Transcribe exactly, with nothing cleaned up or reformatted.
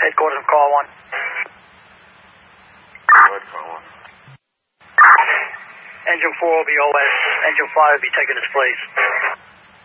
Headquarters, call one. What, call one? Engine four will be O S. Engine five will be taking its place.